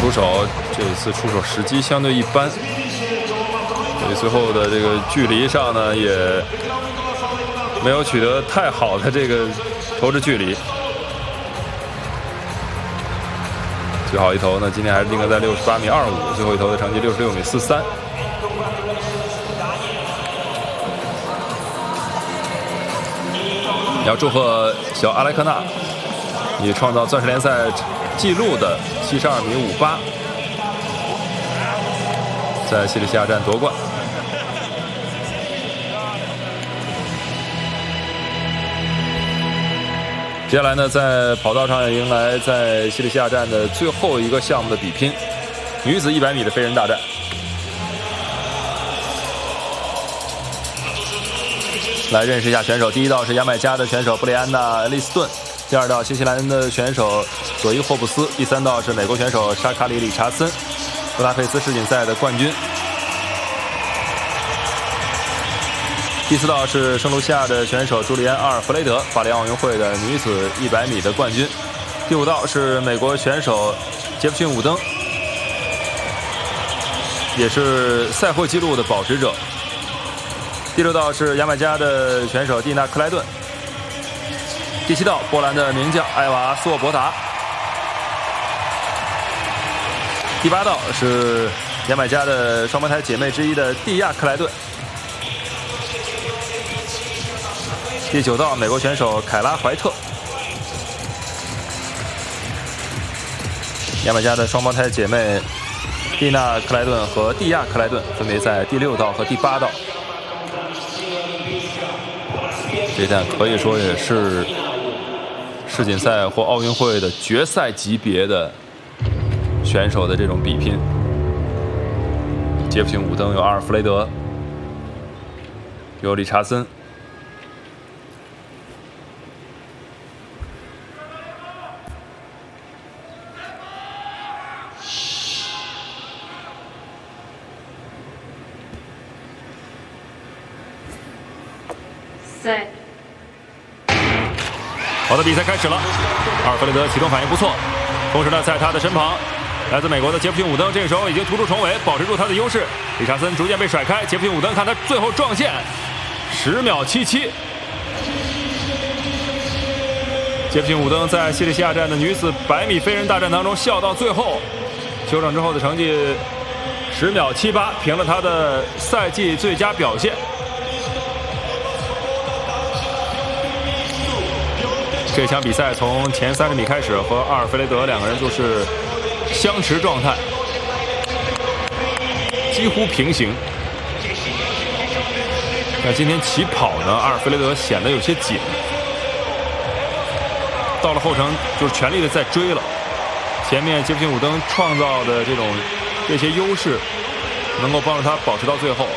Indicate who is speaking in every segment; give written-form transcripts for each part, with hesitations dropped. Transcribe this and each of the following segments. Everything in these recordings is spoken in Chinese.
Speaker 1: 出手，这一次出手时机相对一般，所以最后的这个距离上呢，也没有取得太好的这个投掷距离。最好一投呢，今天还是定格在68.25米，最后一投的成绩66.43米。要祝贺小阿莱克纳以创造钻石联赛纪录的72.58米，在西里西亚站夺冠。接下来呢，在跑道上迎来在西里西亚站的最后一个项目的比拼，女子100米的飞人大战。来认识一下选手，第一道是牙买加的选手布雷安娜·利斯顿，第二道新西兰的选手佐伊·霍布斯，第三道是美国选手沙卡里·理查森，布达佩斯世锦赛的冠军。第四道是圣卢西亚的选手朱利安·阿尔弗雷德，巴黎奥运会的女子100米的冠军。第五道是美国选手杰弗逊·伍登，也是赛会纪录的保持者。第六道是牙买加的选手蒂娜·克莱顿。第七道波兰的名将艾娃·斯沃伯达。第八道是牙买加的双胞胎姐妹之一的蒂亚·克莱顿。第九道美国选手凯拉·怀特。牙买加的双胞胎姐妹蒂娜·克莱顿和蒂亚·克莱顿分别在第六道和第八道。这站可以说也是世锦赛或奥运会的决赛级别的选手的这种比拼。杰弗逊·伍登，有阿尔弗雷德，有理查森。好的，比赛开始了。阿尔弗雷德启动反应不错，同时呢，在他的身旁，来自美国的杰弗逊·伍登这个时候已经突出重围，保持住他的优势。理查森逐渐被甩开，杰弗逊·伍登看他最后撞线，10秒77。杰弗逊·伍登在西里西亚站的女子100米飞人大战当中笑到最后，休整之后的成绩10秒78，平了他的赛季最佳表现。这场比赛从前30米开始，和阿尔弗雷德两个人就是相持状态，几乎平行。那今天起跑呢，阿尔弗雷德显得有些紧，到了后程就是全力的在追了。前面杰弗逊·伍登创造的这些优势，能够帮助他保持到最后。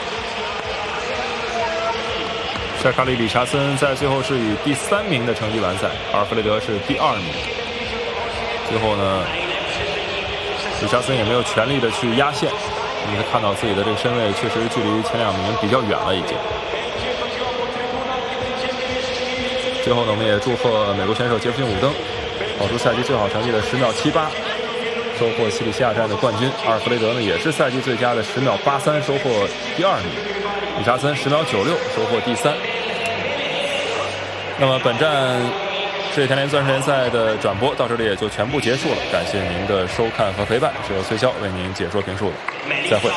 Speaker 1: 沙卡里·理查森在最后是以第3名的成绩完赛，阿尔弗雷德是第2名。最后呢，理查森也没有全力的去压线，你可以看到自己的这个身位确实距离前2名比较远了已经。最后呢，我们也祝贺美国选手杰弗逊·伍登跑出赛季最好成绩的10秒78，收获西里西亚站的冠军。阿尔弗雷德呢也是赛季最佳的10秒83，收获第2名。理查森10秒96，收获第3。那么本站世界田联钻石联赛的转播到这里也就全部结束了，感谢您的收看和陪伴，是由崔潇为您解说评述的，再会。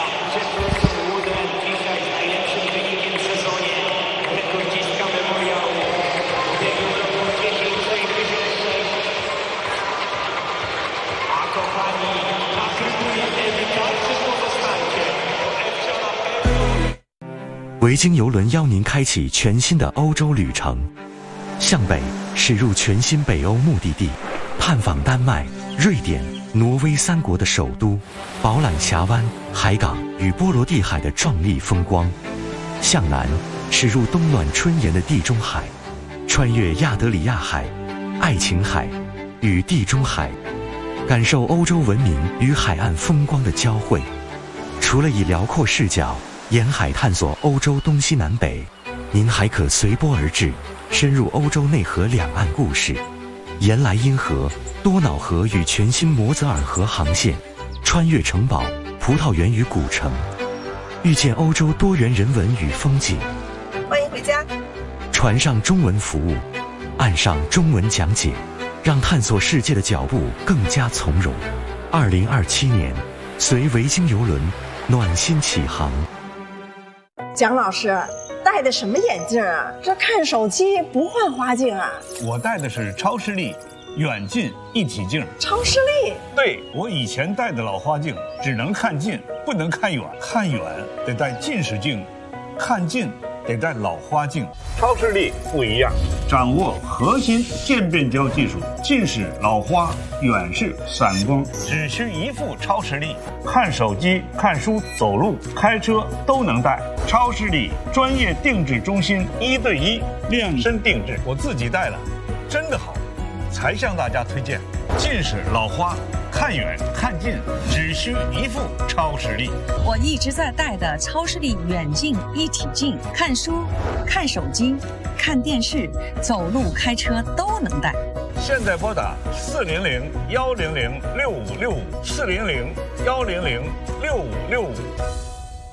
Speaker 2: 维京邮轮邀您开启全新的欧洲旅程，向北驶入全新北欧目的地，探访丹麦、瑞典、挪威3国的首都，饱览峡湾、海港与波罗的海的壮丽风光；向南驶入冬暖春炎的地中海，穿越亚得里亚海、爱琴海与地中海，感受欧洲文明与海岸风光的交汇。除了以辽阔视角沿海探索欧洲东西南北，您还可随波而至，深入欧洲内河两岸故事，沿莱茵河、多瑙河与全新摩泽尔河航线， 穿越城堡、葡萄园与古城，遇见欧洲多元人文与风景。
Speaker 3: 欢迎回家。
Speaker 2: 船上中文服务，岸上中文讲解，让探索世界的脚步更加从容。2027年，随维京邮轮暖心起航。
Speaker 3: 蒋老师戴的什么眼镜啊？这看手机不换花镜啊？
Speaker 4: 我戴的是超视力远近一体镜。
Speaker 3: 超视力？
Speaker 4: 对，我以前戴的老花镜只能看近，不能看远，看远得戴近视镜，看近得戴老花镜。超视力不一样，掌握核心渐变焦技术，近视、老花、远视、散光，只需一副超视力，看手机、看书、走路、开车都能戴。超视力专业定制中心，1对1量身定制，我自己戴了，真的好，才向大家推荐。近视、老花，看远看近只需一副超视力。
Speaker 5: 我一直在戴的超视力远近一体镜，看书、看手机、看电视、走路、开车都能戴。
Speaker 4: 现在拨打400-100-6565，400-100-6565。